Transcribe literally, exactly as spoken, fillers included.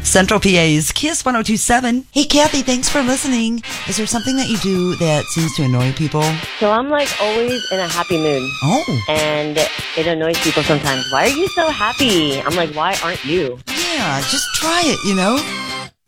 Central P A's Kiss one oh two point seven. Hey, Kathy, thanks for listening. Is there something that you do that seems to annoy people? So I'm like always in a happy mood. Oh. And it annoys people sometimes. Why are you so happy? I'm like, why aren't you? Yeah, just try it, you know?